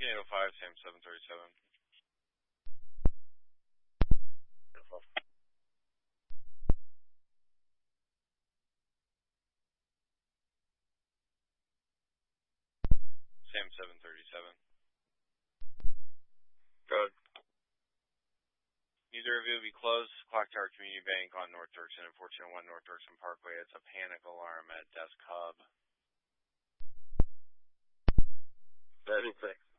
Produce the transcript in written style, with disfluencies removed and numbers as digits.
Lincoln 805, Sam 737. Beautiful. Sam 737. Good. Neither of you will be closed. Clock Tower Community Bank on North Dirksen and 1401 North Dirksen Parkway. It's a panic alarm at Desk Hub. 76.